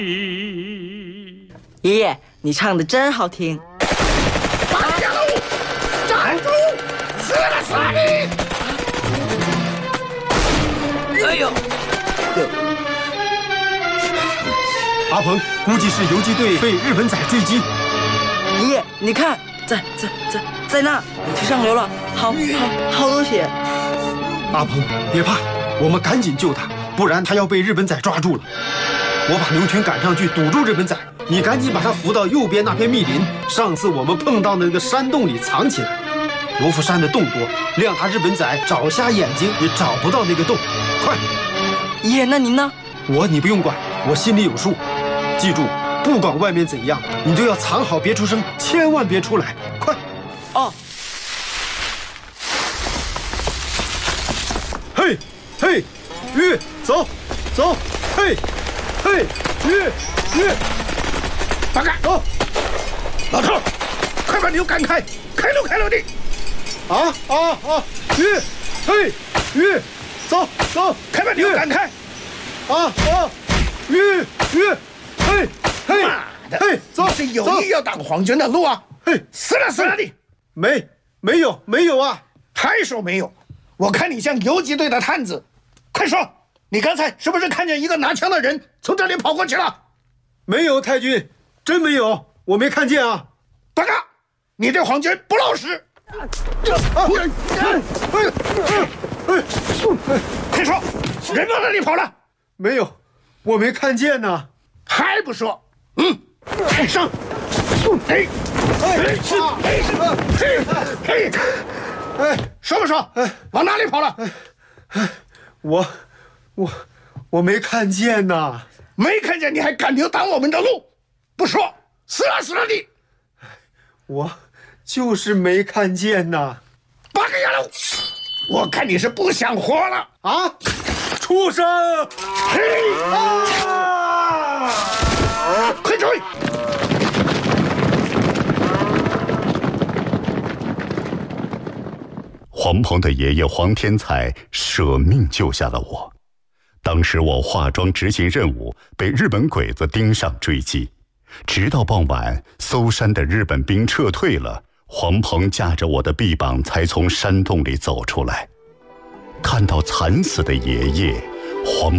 爷爷，你唱的真好听。 八个家喽，站住！死了死了你！ 哎呦！ 阿鹏，估计是游击队被日本仔追击。 爷爷，你看，在那，腿上流了好多血。 阿鹏，别怕，我们赶紧救他，不然他要被日本仔抓住了。我把牛群赶上去堵住日本仔，你赶紧把他扶到右边那片密林，上次我们碰到的那个山洞里藏起来。罗浮山的洞多，谅他日本仔找瞎眼睛也找不到那个洞。快！ 爷爷，那您呢？ 你不用管，我心里有数。记住，不管外面怎样，你都要藏好，别出声，千万别出来。快！ 哦。 嘿，嘿，鱼，走，走，嘿，嘿，鱼， 八嘎， 走！ 老头，快把牛赶开，开路的！ 鱼，嘿，鱼，走， 快把牛赶开！ 鱼，嘿， 妈的， 嘿，走， 是有意要挡皇军的路啊！ 嘿， 死了你！ 没有啊！ 还说没有？我看你像游击队的探子，快说，你刚才是不是看见一个拿枪的人从这里跑过去了？ 没有，太君，真没有，我没看见啊！ 八嘎，你对皇军不老实！快说，人往哪里跑了？ 没有，我没看见呢。 还不说？上！说不说？往哪里跑了？ 我没看见呐。 没看见你还赶牛挡我们的路？不说，死了你！ 我就是没看见呐。 八个丫头，我看你是不想活了啊！畜生！ 快追！ 黄鹏的爷爷黄天才舍命救下了我。当时我化妆执行任务，被日本鬼子盯上追击，直到傍晚，搜山的日本兵撤退了，黄鹏架着我的臂膀才从山洞里走出来。看到惨死的爷爷，黄